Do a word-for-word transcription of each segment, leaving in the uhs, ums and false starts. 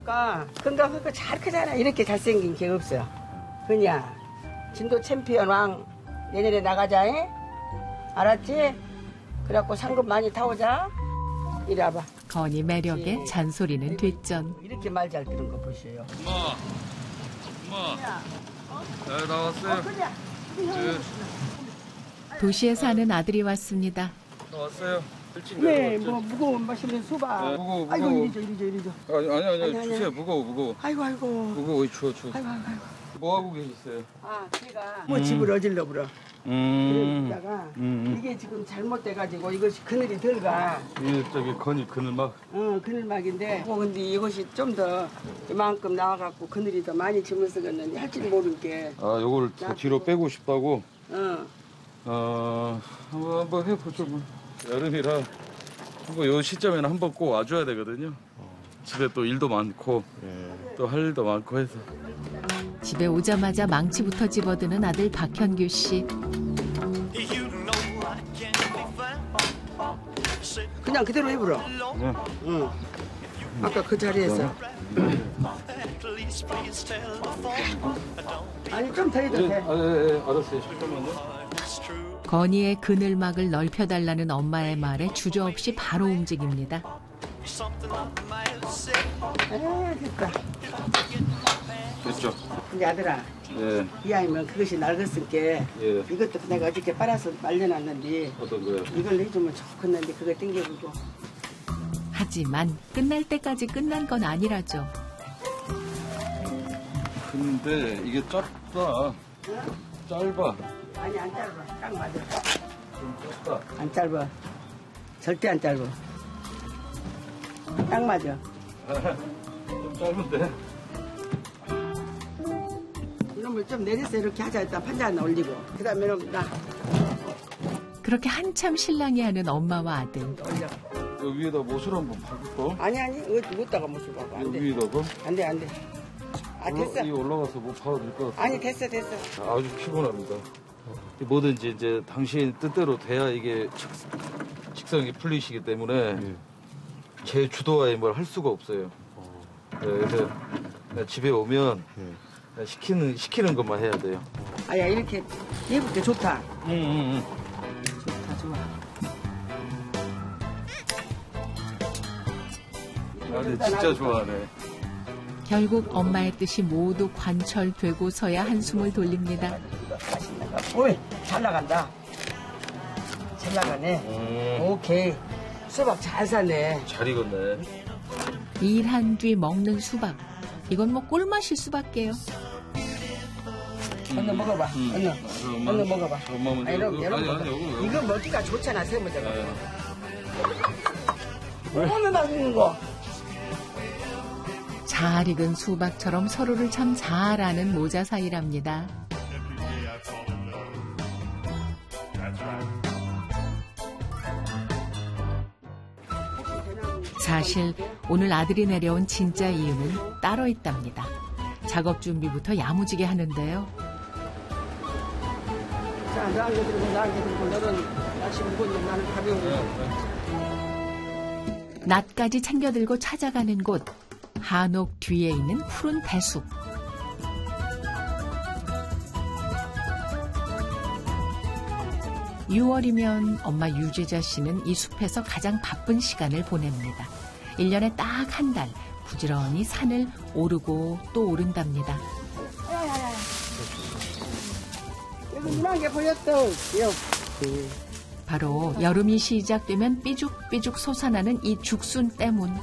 그러니까 건강하고 잘 크잖아. 이렇게 잘생긴 게 없어. 그냥 진도 챔피언 왕 내년에 나가자. 에? 알았지? 그래갖고 상금 많이 타오자. 이리 와봐. 건이 매력에 잔소리는 뒷전. 이렇게 말 잘 들은 거 보세요. 엄마, 엄마, 잘 나왔어요. 어, 그냥. 네. 도시에 사는 아들이 왔습니다. 나왔어요. 일찍 네, 내려왔죠. 뭐 무거운 맛있는 수박. 네, 무거워, 무거워. 아이고 이리죠, 이리죠, 이리죠. 아니 아니 아니, 아니, 아니, 주세요. 아니. 무거워 무거워. 아이고 아이고. 무거워 추워 추워. 아이고 아이고. 아이고. 뭐 하고 계셨어요? 아, 걔가 뭐 집을 어질러 버려. 음. 그러다가 음. 이게 지금 잘못돼가지고 이것이 그늘이 덜 가. 이 저기 건이 그늘막. 어, 그늘막인데. 어, 근데 이것이 좀 더 이만큼 나와갖고 그늘이 더 많이 짐을 쓰겠는데 할지도 모르게. 아, 요거를 더 뒤로 빼고 싶다고. 어. 어, 한번 한번 해보죠. 뭐. 여름이라 한번 요 시점에는 한번 꼭 와줘야 되거든요. 집에 또 일도 많고 또 할 일도 많고 해서. 집에 오자마자 망치부터 집어드는 아들 박현규 씨. 그냥 그대로 해버려. 네. 응. 아까 그 자리에서. 아니 좀 더 해도 돼. 아, 예, 예, 알았어요. 잠깐만요. 건이의 그늘막을 넓혀달라는 엄마의 말에 주저없이 바로 움직입니다. 아, 됐다. 됐죠? 근데 아들아, 예. 이 아이면 그것이 낡았으니까 예. 이것도 내가 어저께 빨아서 말려놨는데 어떤 거요? 이걸 해주면 좋겠는데 그걸 땡겨보고. 하지만 끝날 때까지 끝난 건 아니라죠. 근데 이게 짧다. 짧아. 아니 안 짧아. 딱 맞아. 좀 짧다. 안 짧아. 절대 안 짧아. 딱 맞아. 좀 짧은데. 이놈을 좀 내려서 이렇게 하자. 일단 판자 하나 올리고. 그 다음에 이놈 나 그렇게 한참 실랑이하는 엄마와 아들. 올려. 여기 위에다 못을 한번 박을까? 아니 아니 이거 못다가 못을 봐봐. 안 여기 돼. 위에다가? 안 돼, 안 돼. 아 됐어. 이 올라가서 뭐 봐도 될 것 같아. 아니 됐어 됐어. 아주 피곤합니다. 뭐든지 이제 당신 뜻대로 돼야 이게 직, 직성이 풀리시기 때문에 제 주도하에 뭘 할 수가 없어요. 네, 그래서 그냥 집에 오면 그냥 시키는 시키는 것만 해야 돼요. 아야 이렇게 해볼 때 좋다. 응, 응, 응. 좋다 좋아. 아, 네, 진짜 좋아하네. 결국 엄마의 뜻이 모두 관철되고서야 한숨을 돌립니다. 오이 잘 나간다. 잘 나가네. 음, 오케이. 수박 잘 사네. 잘 익었네. 일한 뒤 먹는 수박. 이건 뭐 꿀맛일 수밖에요. 언니 먹어봐. 음. 언니. 엄마, 언니 먹어봐. 엄마 먼저. 아니, 이런, 이거, 이런 아니, 거. 아니, 요거, 요거. 이거 먹기가 좋잖아, 세모자가. 네. 오늘 나는 거. 잘 익은 수박처럼 서로를 참 잘 아는 모자 사이랍니다. 사실 오늘 아들이 내려온 진짜 이유는 따로 있답니다. 작업 준비부터 야무지게 하는데요. 자, 나한 개 들고, 나한 개 들고, 너는 날씨 무거운데 나는 가벼운 거. 낫까지 챙겨 들고 찾아가는 곳. 한옥 뒤에 있는 푸른 배숲. 유월이면 엄마 유재자 씨는 이 숲에서 가장 바쁜 시간을 보냅니다. 일 년에 딱 한 달 부지런히 산을 오르고 또 오른답니다. 여기 누난 게 보였어. 여. 바로 여름이 시작되면 삐죽삐죽 솟아나는 이 죽순 때문.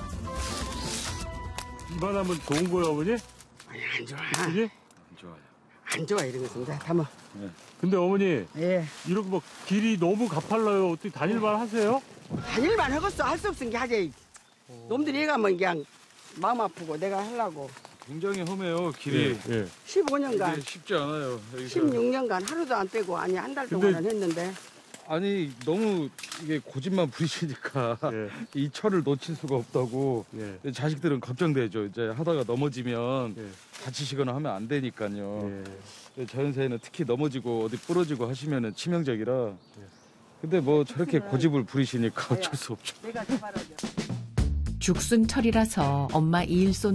이만하면 좋은 거야, 어머니? 아니, 안 좋아. 그지? 안 좋아요. 안 좋아, 이런 것은. 자, 담아. 근데 어머니, 예. 이렇게 막 길이 너무 가팔라요. 어떻게 다닐만 하세요? 다닐만 하겠어. 할 수 없은 게 하지. 놈들이 해가면 그냥 마음 아프고 내가 하려고. 굉장히 험해요, 길이. 예. 십오 년간, 이게 쉽지 않아요. 여기서. 십육 년간 하루도 안 빼고, 아니, 한 달 근데- 동안은 했는데. 아니 너무 이게 고집만 부리시니까 예. 이 철을 놓칠 수가 없다고. 예. 자식들은 걱정되죠. 이제 하다가 넘어지면 예. 다치시거나 하면 안 되니까요. 예. 자연사에는 특히 넘어지고 어디 부러지고 하시면은 치명적이라. 근데 뭐 저렇게 고집을 부리시니까 어쩔 수 없죠. 내가 더 말하죠. 죽순철이라서 엄마 일손